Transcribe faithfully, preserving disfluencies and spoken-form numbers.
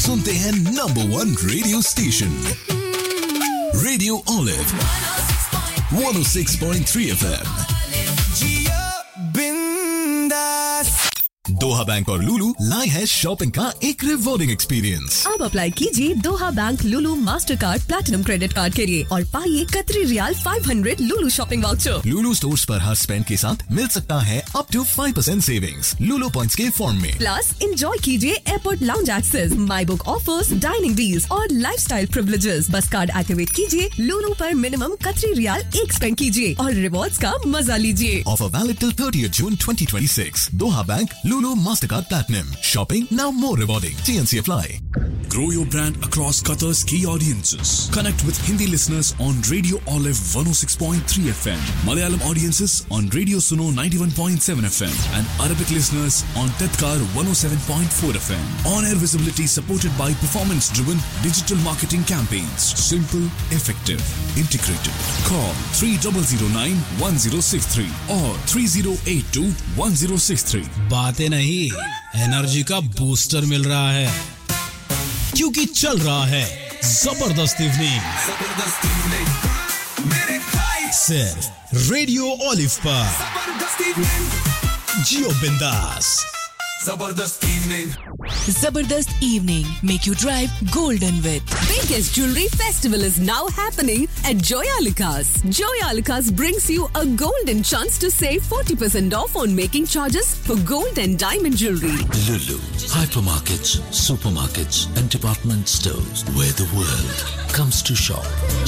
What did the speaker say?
सुनते हैं number one radio station radio olive one ओ six point three F M. दोहा bank और लुलु लाए है शॉपिंग का एक रिवॉर्डिंग एक्सपीरियंस। अब अप्लाई कीजिए दोहा बैंक लुलु master card platinum credit card के लिए और पाइए कतरी रियाल पाँच सौ लुलु शॉपिंग वाउचर। लुलु स्टोर्स पर हर स्पेंड के साथ मिल सकता है up to five percent savings Lulu points के फॉर्म में। प्लस एंजॉय कीजिए airport lounge access, my book offers, dining deals और लाइफस्टाइल प्रिविलेजेस। बस कार्ड एक्टिवेट कीजिए, लुलु पर मिनिमम कतरी रियाल एक स्पेंड कीजिए और रिवॉर्ड्स का मजा लीजिए। Offer valid till thirtieth June twenty twenty six. Doha bank Lulu Mastercard Platinum. Shopping now more rewarding. T N C apply. Grow your brand across Qatar's key audiences. Connect with Hindi listeners on Radio Olive one oh six point three F M, Malayalam audiences on Radio Suno ninety-one point seven F M, and Arabic listeners on Tadkar one oh seven point four F M. On-air visibility supported by performance-driven digital marketing campaigns. Simple, effective, integrated. Call three zero zero nine one zero six three or three zero eight two one zero six three. बातें नहीं, energy का booster मिल रहा है क्योंकि चल रहा है जबरदस्त इवनिंग सिर्फ रेडियो ऑलिव पर। जियो बिंदास। Zabardast evening. Zabardast evening. Make you drive golden with. Biggest jewelry festival is now happening at Joyalukas. Joyalukas brings you a golden chance to save forty percent off on making charges for gold and diamond jewelry. Lulu, hypermarkets, supermarkets and department stores where the world comes to shop.